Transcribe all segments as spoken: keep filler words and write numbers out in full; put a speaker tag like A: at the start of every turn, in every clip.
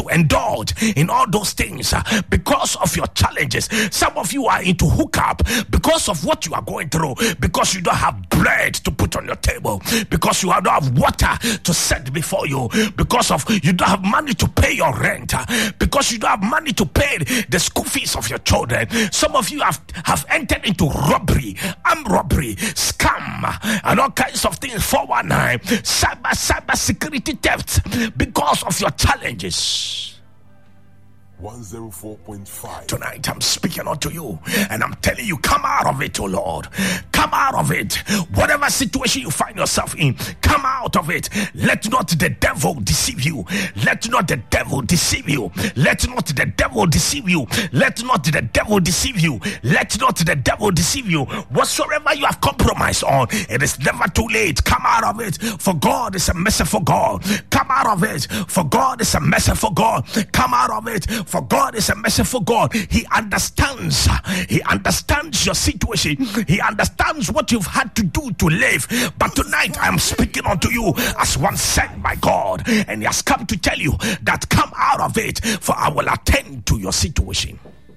A: to indulge in all those things uh, because of your challenges. Some of you are into hookup because of what you are going through, because you don't have bread to put on your table, because you don't have water to set before you, because of you don't have money to pay your rent, uh, because you don't have money to pay the school fees of your children. Some of you have, have entered into robbery, armed robbery, scam, uh, and all kinds of things, four one nine, cyber, cyber security theft because of your challenges.
B: one oh four point five.
A: Tonight I'm speaking unto you and I'm telling you, come out of it, oh Lord. Come out of it. Whatever situation you find yourself in, come out of it. Let not the devil deceive you. Let not the devil deceive you. Let not the devil deceive you. Let not the devil deceive you. Let not the devil deceive you. Whatsoever you have compromised on, it is never too late. Come out of it. For God is a merciful God. Come out of it. For God is a merciful God. Come out of it. For God is a merciful God. He understands. He understands your situation. He understands what you've had to do to live. But tonight I am speaking unto you as one sent by God. And he has come to tell you that come out of it, for I will attend to your situation.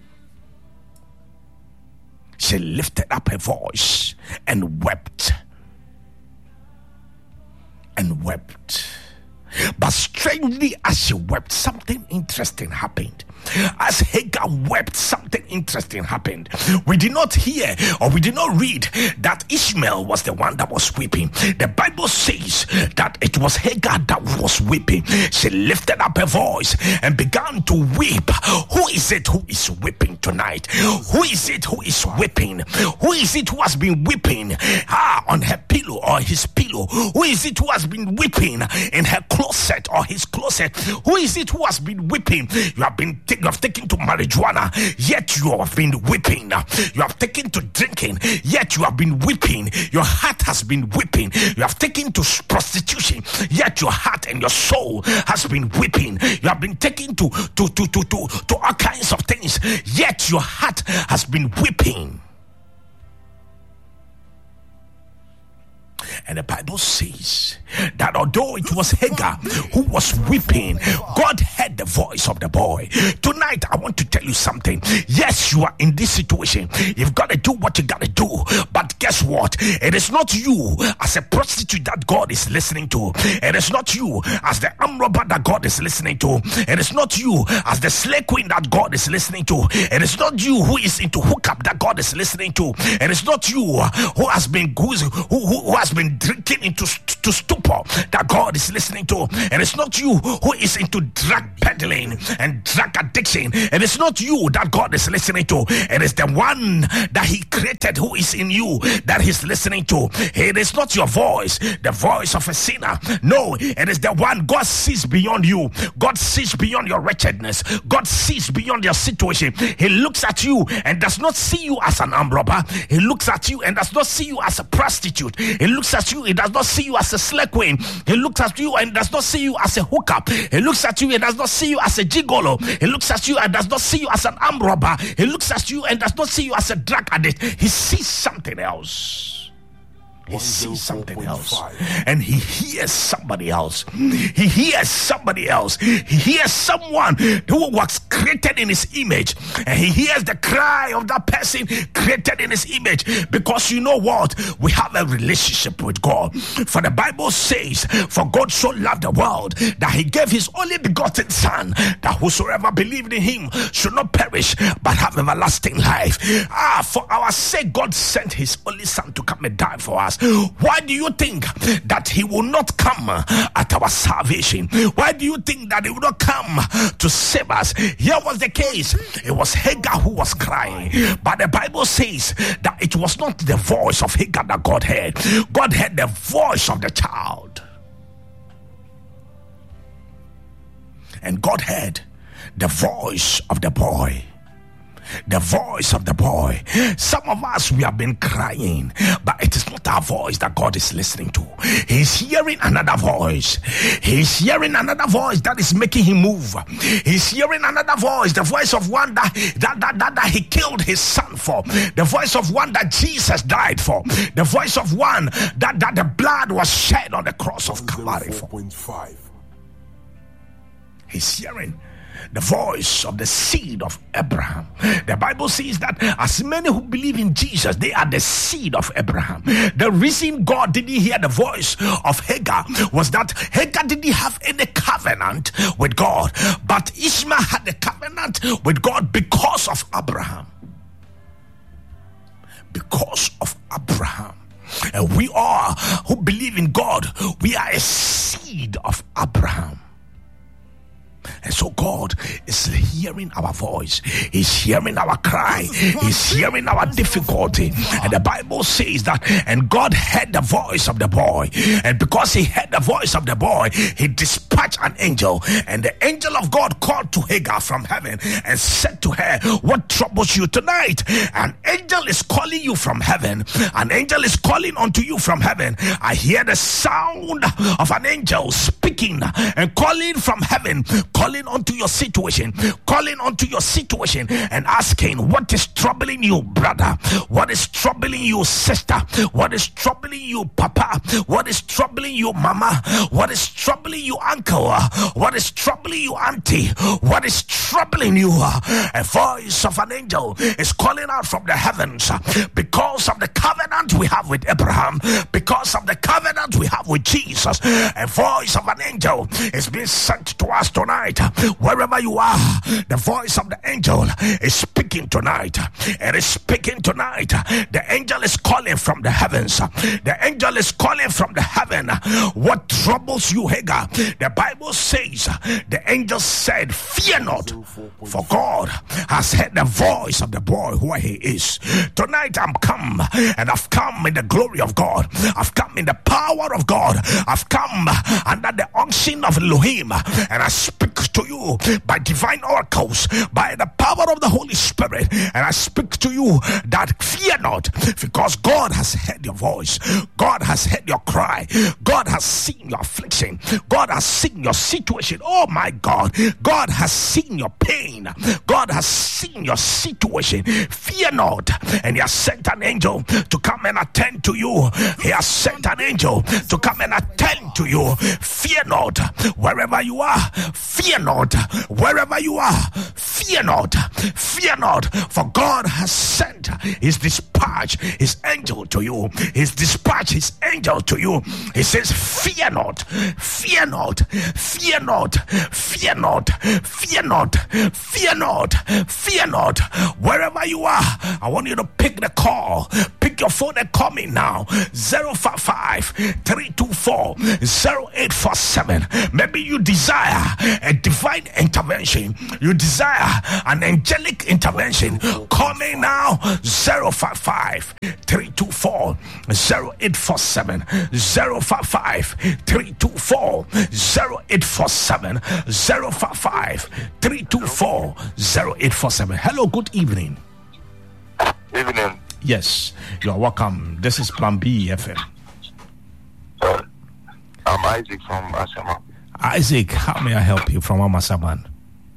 A: She lifted up her voice and wept. And wept. But strangely, as she wept, something interesting happened. As Hagar wept, something interesting happened. We did not hear or we did not read that Ishmael was the one that was weeping. The Bible says that it was Hagar that was weeping. She lifted up her voice and began to weep. Who is it who is weeping tonight? Who is it who is weeping? Who is it who has been weeping ah, on her pillow or his pillow? Who is it who has been weeping in her closet or his closet? Who is it who has been weeping? You have been You have taken to marijuana, yet you have been weeping. You have taken to drinking, yet you have been weeping. Your heart has been weeping. You have taken to prostitution, yet your heart and your soul has been weeping. You have been taken to to to to to, to all kinds of things, yet your heart has been weeping. And the Bible says that although it was Hagar who was weeping, God heard the voice of the boy. Tonight, I want to tell you something. Yes, you are in this situation. You've got to do what you got to do. But guess what? It is not you as a prostitute that God is listening to. It is not you as the armed robber that God is listening to. It is not you as the slave queen that God is listening to. It is not you who is into hookup that God is listening to. It is not you who has been who, who, who has been drinking into to stupor that God is listening to. And it's not you who is into drug peddling and drug addiction. And it's not you that God is listening to. It is the one that he created who is in you that he's listening to. It is not your voice, the voice of a sinner. No, it is the one God sees beyond you. God sees beyond your wretchedness. God sees beyond your situation. He looks at you and does not see you as an armed robber. He looks at you and does not see you as a prostitute. He looks at you, he does not see you as a slave queen. He looks at you and does not see you as a hookup. He looks at you and does not see you as a gigolo. He looks at you and does not see you as an armed robber. He looks at you and does not see you as a drug addict. He sees something else. He sees something else, and he hears somebody else. He hears somebody else. He hears someone who was created in his image, and he hears the cry of that person created in his image. Because you know what? We have a relationship with God. For the Bible says, for God so loved the world that he gave his only begotten son, that whosoever believed in him should not perish but have everlasting life. Ah, for our sake, God sent his only son to come and die for us. Why do you think that he will not come at our salvation? Why do you think that he will not come to save us? Here was the case. It was Hagar who was crying, but the Bible says that it was not the voice of Hagar that God heard. God heard the voice of the child, and God heard the voice of the boy. The voice of the boy. Some of us, we have been crying, but it is not our voice that God is listening to. He's hearing another voice. He's hearing another voice that is making him move. He's hearing another voice, the voice of one that that, that, that, that he killed his son for, the voice of one that Jesus died for, the voice of one that, that the blood was shed on the cross of Calvary for. He's hearing the voice of the seed of Abraham. The Bible says that as many who believe in Jesus, they are the seed of Abraham. The reason God didn't hear the voice of Hagar was that Hagar didn't have any covenant with God, but Ishmael had a covenant with God because of Abraham. Because of Abraham. And we all who believe in God, we are a seed of Abraham. And so God is hearing our voice. He's hearing our cry. He's hearing our difficulty. And the Bible says that, and God heard the voice of the boy. And because he heard the voice of the boy, he dispatched an angel. And the angel of God called to Hagar from heaven and said to her, what troubles you tonight? An angel is calling you from heaven. An angel is calling unto you from heaven. I hear the sound of an angel speaking and calling from heaven, calling onto your situation, calling onto your situation and asking, what is troubling you, brother? What is troubling you, sister? What is troubling you, papa? What is troubling you, mama? What is troubling you, uncle? What is troubling you, auntie? What is troubling you? A voice of an angel is calling out from the heavens because of the covenant we have with Abraham, because of the covenant we have with Jesus. A voice of an angel is being sent to us tonight. Wherever you are, the voice of the angel is speaking tonight. It is speaking tonight. The angel is calling from the heavens. The angel is calling from the heaven. What troubles you, Hagar? The Bible says, the angel said, fear not, for God has heard the voice of the boy who he is. Tonight I'm come, and I've come in the glory of God. I've come in the power of God. I've come under the unction of Elohim, and I speak to you by divine oracles, by the power of the Holy Spirit, and I speak to you that fear not, because God has heard your voice. God has heard your cry. God has seen your affliction. God has seen your situation. Oh my God, God has seen your pain. God has seen your situation. Fear not. And he has sent an angel to come and attend to you. He has sent an angel to come and attend to you. Fear not. Wherever you are, fear not. Wherever you are, fear not. Fear not. For God has sent his dispatch, his angel to you. His dispatch, his angel to you. He says, fear not. Fear not. Fear not. Fear not. Fear not. Fear not. Fear not. Wherever you are, I want you to pick the call. Pick your phone and call me now. zero five five, three two four, zero eight four seven. Maybe you desire a divine intervention. You desire an angelic intervention. Call me now. zero five five, three two four, zero eight four seven. zero five five, three two four, zero eight four seven. zero five five, three two four, zero eight four seven. Hello, good evening.
C: Evening.
A: Yes, you are welcome. This is Plan B F M.
C: Uh, I'm Isaac from Asama.
A: Isaac, how may I help you from Amasaban?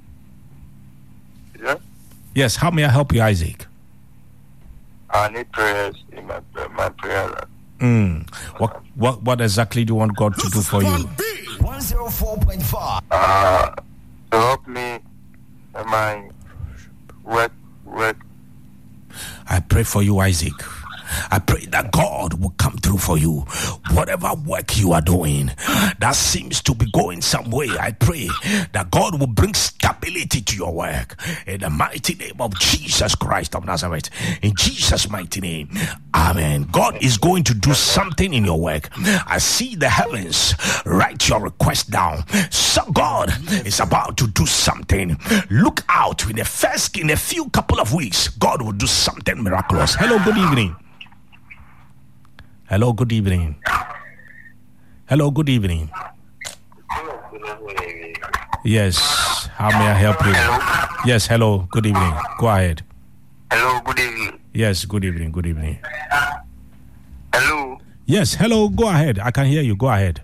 C: Yeah?
A: Yes, how may I help you, Isaac?
C: I need prayers in my my prayer.
A: Mm. What what what exactly do you want God to do for you?
D: one oh four point five
C: Uh, to help me in my work work.
A: I pray for you, Isaac. I pray that God will come through for you. Whatever work you are doing that seems to be going some way, I pray that God will bring stability to your work. In the mighty name of Jesus Christ of Nazareth. In Jesus' mighty name. Amen. God is going to do something in your work. I see the heavens. Write your request down. So God is about to do something. Look out. In the first, in a few couple of weeks, God will do something miraculous. Hello, good evening. Hello, good evening. Hello, good evening. Yes, how may I help you?
C: Hello.
A: Yes, hello, good evening. Go ahead.
C: Hello, good evening.
A: Yes, good evening, good evening.
C: Hello.
A: Yes, hello, go ahead. I can hear you. Go ahead.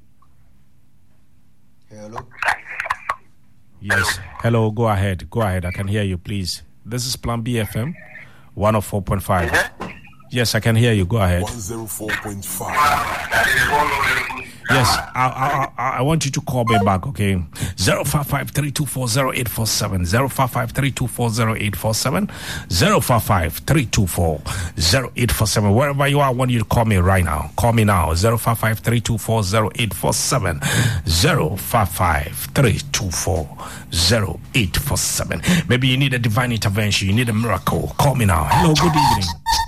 D: Hello.
A: Yes, hello, go ahead. Go ahead. I can hear you, please. This is Plan B F M one oh four point five.
C: Is it?
A: Yes, I can hear you. Go ahead.
B: one oh four point five.
A: Yes, I, I, I, I want you to call me back, okay? zero five five, three two four, zero eight four seven, zero five five, three two four, zero eight four seven, zero five five, three two four, zero eight four seven. Wherever you are, I want you to call me right now. Call me now, zero five five, three two four, zero eight four seven, zero five five, three two four, zero eight four seven. Maybe you need a divine intervention, you need a miracle. Call me now. Hello, good evening.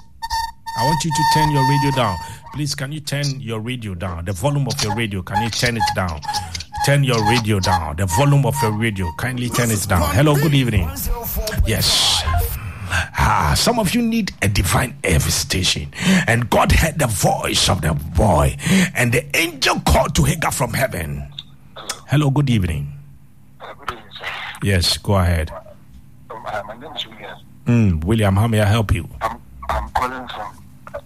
A: I want you to turn your radio down. Please, can you turn your radio down? The volume of your radio, can you turn it down? Turn your radio down. The volume of your radio, kindly turn it down. Hello, good evening. Yes. Ah, some of you need a divine air visitation. And God heard the voice of the boy. And the angel called to Hagar from heaven. Hello, good evening.
C: Good evening, sir.
A: Yes, go ahead.
C: Um, uh, my name is William.
A: Mm, William, how may I help you?
C: I'm, I'm calling from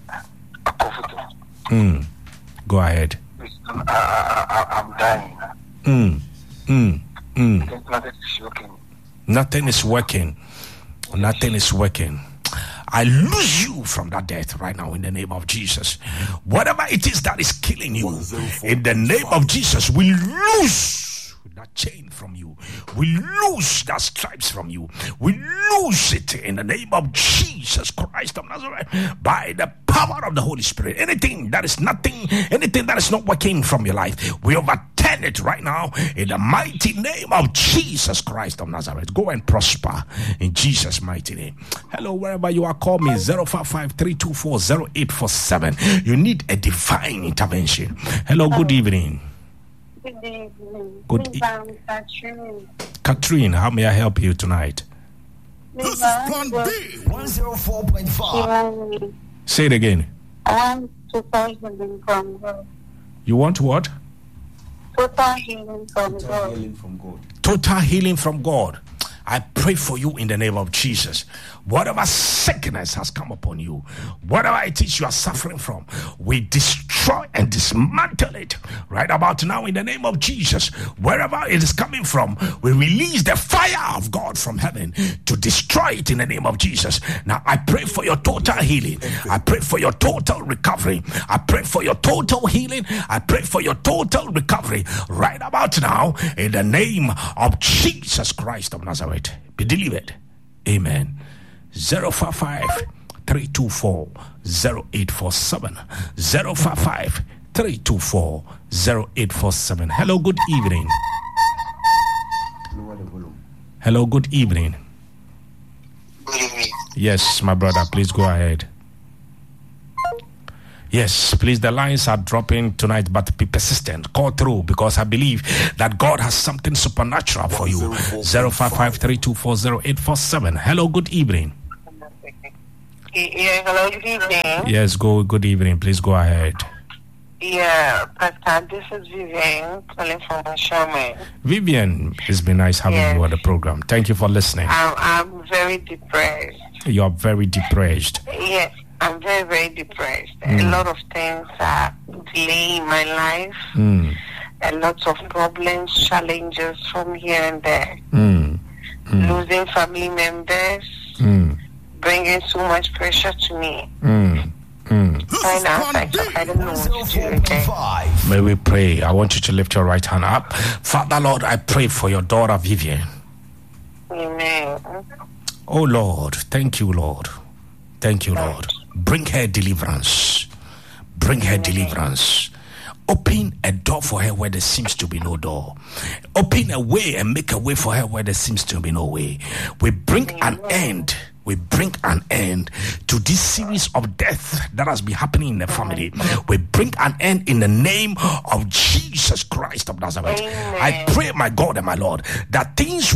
C: Akofoto.
A: Mm, go ahead.
C: Um, I, I, I, I'm dying.
A: Mm, mm, mm.
C: I think nothing is working.
A: Nothing is working. Nothing is working. I lose you from that death right now in the name of Jesus. Whatever it is that is killing you, in the name of Jesus, we lose that chain from you. We lose that stripes from you. We lose it in the name of Jesus Christ of Nazareth by the power of the Holy Spirit. Anything that is nothing, anything that is not working from your life, we overturn it right now in the mighty name of Jesus Christ of Nazareth. Go and prosper in Jesus' mighty name. Hello, wherever you are, call me zero five five, three two four, zero eight four seven. You need a divine intervention. Hello, good evening.
E: Good evening.
A: Good
E: Please, I'm Catherine.
A: Catherine, how may I help you tonight?
D: This is Plan B one oh four point five.
A: Say it again.
E: I want total healing from God.
A: You want what?
E: Total healing from God.
A: Total healing from God. I pray for you in the name of Jesus. Whatever sickness has come upon you, whatever it is you are suffering from, we destroy and dismantle it right about now in the name of Jesus. Wherever it is coming from, we release the fire of God from heaven to destroy it in the name of Jesus. Now I pray for your total healing. I pray for your total recovery. I pray for your total healing. I pray for your total recovery right about now in the name of Jesus Christ of Nazareth. Be delivered. Amen. zero five five, three two four, zero eight four seven. zero five five, three two four, zero eight four seven. Hello, good evening. Hello, good evening.
C: Good evening.
A: Yes, my brother, please go ahead. Yes, please, the lines are dropping tonight, but be persistent. Call through because I believe that God has something supernatural for you. zero five five, three two four, zero eight four seven. Hello, good evening.
E: Yeah, hello, good evening.
A: Yes, go. Good evening. Please go ahead.
E: Yeah, Pastor, this is Vivian calling from Sherman.
A: Vivian, it's been nice having
E: Yes.
A: you on the program. Thank you for listening.
E: I'm, I'm very depressed.
A: You are very depressed.
E: Yes, I'm very, very depressed. A lot of things are delaying my life.
A: Mm.
E: A lot of problems, challenges from here and there.
A: Mm.
E: Losing family members,
A: Mm.
E: bringing so much pressure to me.
A: Mm. Mm.
D: This
E: Right
D: is
E: now,
D: Plan B
E: I don't know
D: one
E: what
D: oh
E: to do
D: four
E: again.
D: point five.
A: May we pray. I want you to lift your right hand up. Father, Lord, I pray for your daughter Vivian.
E: Amen.
A: Oh, Lord, thank you, Lord. Thank you, Lord. Bring her deliverance. Bring her deliverance. Open a door for her where there seems to be no door. Open a way and make a way for her where there seems to be no way. We bring an end. We bring an end to this series of death that has been happening in the family. We bring an end in the name of Jesus Christ of Nazareth.
E: Amen.
A: I pray, my God and my Lord, that things